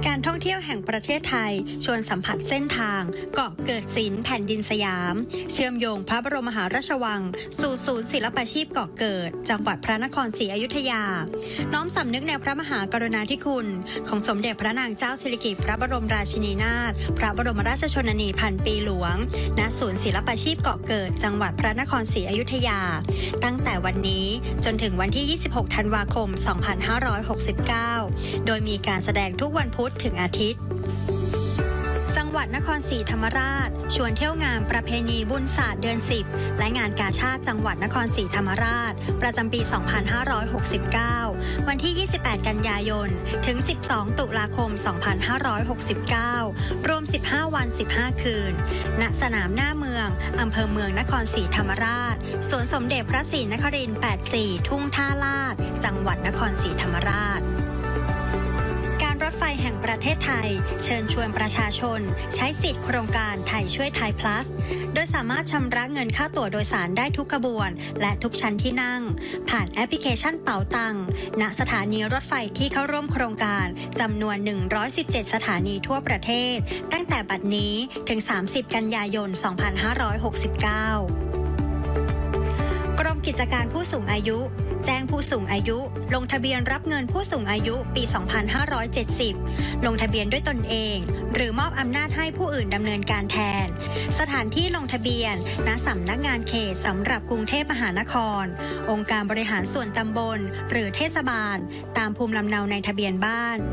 การท่องเที่ยวแห่งประเทศไทยชวนสัมผัสเส้นทางเกาะเกิดศิลป์แผ่นดินสยามเชื่อมโยงพระบรมมหาราชวังสู่ศูนย์ศิลปาชีพเกาะเกิดจังหวัดพระนครศรีอยุธยาน้อมสำนึกในพระมหากรุณาธิคุณของสมเด็จพระนางเจ้าสิริกิติ์พระบรมราชินีนาถพระบรมราชชนนีพันปีหลวงณศูนย์ศิลปาชีพเกาะเกิดจังหวัดพระนครศรีอยุธยาตั้งแต่วันนี้จนถึงวันที่ 26 ธันวาคม 2569 โดยมีการแสดงทุกวันพุธถึงอาทิตย์จังหวัดนครศรีธรรมราชชวนเที่ยวงานประเพณีบุญศาสตร์เดือน 10และงานกาชาดจังหวัดนครศรีธรรมราชประจำปี 2569 วันที่ 28 กันยายนถึง 12 ตุลาคม 2569 รวม 15 วัน 15 คืนณสนามหน้าเมืองอำเภอเมืองนครศรีธรรมราชสวนสมเด็จพระศรีนครินทร์ 84 ทุ่งท่าลาดจังหวัดนครศรีธรรมราชรถไฟแห่งประเทศไทยเชิญชวนประชาชนใช้สิทธิโครงการไทยช่วยไทย plus โดยสามารถชำระเงินค่าตั๋วโดยสารได้ทุกขบวนและทุกชั้นที่นั่งผ่านแอปพลิเคชันเป๋าตังณสถานีรถไฟที่เข้าร่วมโครงการจำนวน 117 สถานีทั่วประเทศตั้งแต่บัดนี้ถึง 30 กันยายน 2569 กรมกิจการผู้สูงอายุแจ้งผู้สูงอายุลงทะเบียนรับเงินผู้สูงอายุปี 2570 ลงทะเบียนด้วยตนเองหรือมอบอำนาจให้ผู้อื่นดำเนินการแทนสถานที่ลงทะเบียนณสำนักงานเขตสำหรับกรุงเทพมหานครองค์การบริหารส่วนตำบลหรือเทศบาลตามภูมิลำเนาในทะเบียนบ้าน